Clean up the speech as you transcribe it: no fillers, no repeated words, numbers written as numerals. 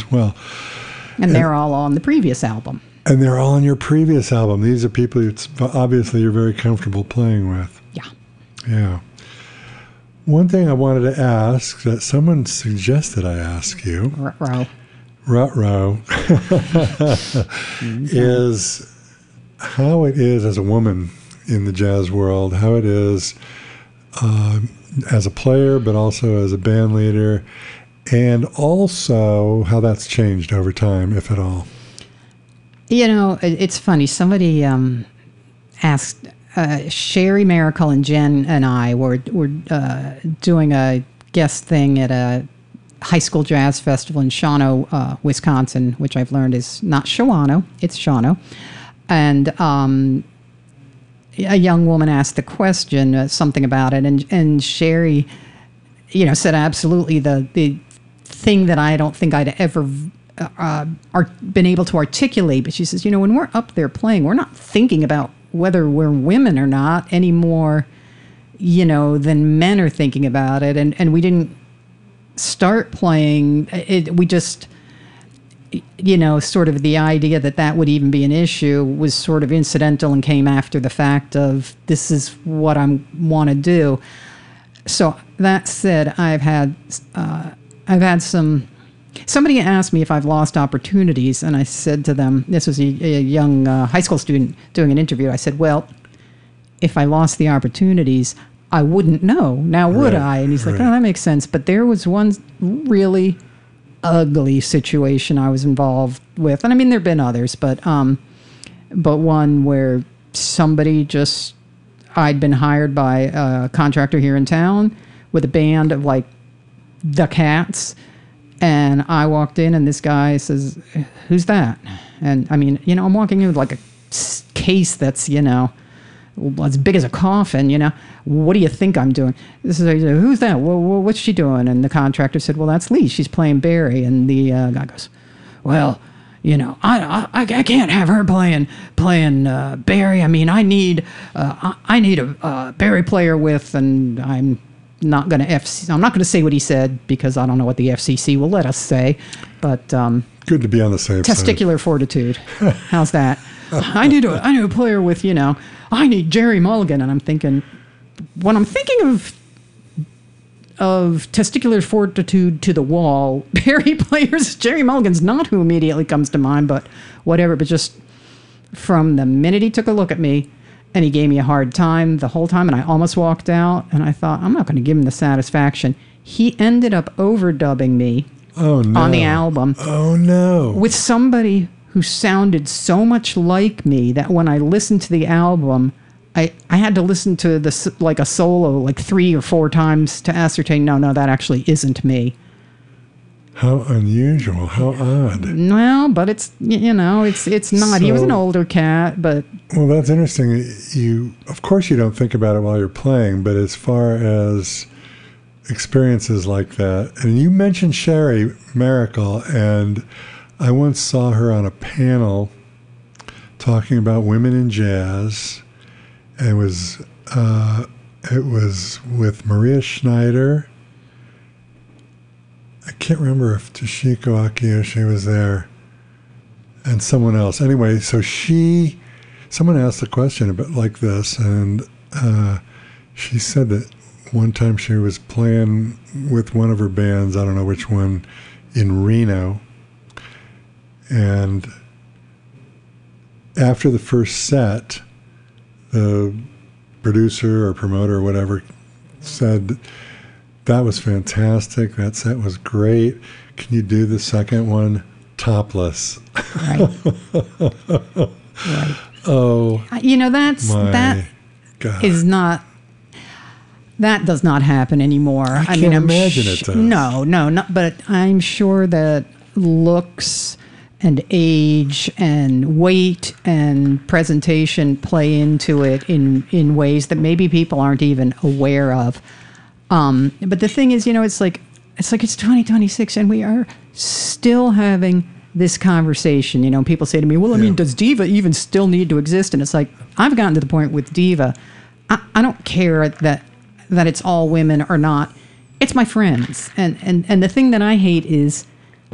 well. And they're all on the previous album. And they're all on your previous album. These are people obviously you're very comfortable playing with. Yeah. Yeah. One thing I wanted to ask that someone suggested I ask you. Ruh-roh. Is how it is as a woman in the jazz world, how it is as a player, but also as a band leader, and also how that's changed over time, if at all. You know, it's funny. Somebody asked, Sherry Miracle and Jen and I were doing a guest thing at a high school jazz festival in Shawano, Wisconsin, which I've learned is not Shawano, it's Shawano. And a young woman asked the question, something about it, and Sherry, said absolutely the thing that I don't think I'd ever been able to articulate. But she says, when we're up there playing, we're not thinking about whether we're women or not any more, than men are thinking about it. And we didn't start playing it. We just, sort of the idea that would even be an issue was sort of incidental and came after the fact of this is what I want to do. So that said, I've had some. Somebody asked me if I've lost opportunities, and I said to them, this was a young high school student doing an interview. I said, well, if I lost the opportunities, I wouldn't know. Now, would I? And he's like, oh, that makes sense. But there was one really ugly situation I was involved with. And I mean, there have been others, but one where somebody I'd been hired by a contractor here in town with a band of like the Cats. And I walked in and this guy says, who's that? And I mean, I'm walking in with like a case that's, as big as a coffin, what do you think I'm doing? This is, who's that? Well, what's she doing? And the contractor said, well, that's Lee. She's playing Barry. And the guy goes, well, I can't have her playing Barry. I mean, I need a Barry player with, and I'm not going to say what he said because I don't know what the FCC will let us say, but good to be on the same testicular side. Fortitude. How's that? I need a player with, I need Jerry Mulligan. And I'm thinking, when I'm thinking of testicular fortitude to the wall, Barry players, Jerry Mulligan's not who immediately comes to mind, but whatever. But just from the minute he took a look at me, and he gave me a hard time the whole time, and I almost walked out, and I thought, I'm not going to give him the satisfaction. He ended up overdubbing me on the album. Oh, no. With somebody who sounded so much like me that when I listened to the album, I had to listen to this like a solo like 3 or 4 times to ascertain, no, that actually isn't me. How unusual. How odd. Well, but it's, it's not. He was an older cat, but... Well, that's interesting. Of course you don't think about it while you're playing, but as far as experiences like that, and you mentioned Sherry Miracle, and I once saw her on a panel talking about women in jazz, and it was with Maria Schneider. I can't remember if Toshiko Akiyoshi was there and someone else. Anyway, so someone asked a question about like this, and she said that one time she was playing with one of her bands, I don't know which one, in Reno, and after the first set, the producer or promoter or whatever said, that was fantastic. That set was great. Can you do the second one topless? Right. Right. Oh, that is not. That does not happen anymore. I can't imagine it does. No, but I'm sure that looks and age and weight and presentation play into it in ways that maybe people aren't even aware of. But the thing is, it's like it's 2026 and we are still having this conversation. People say to me, well, I mean, does Diva even still need to exist? And it's like, I've gotten to the point with Diva, I don't care that it's all women or not. It's my friends. And the thing that I hate is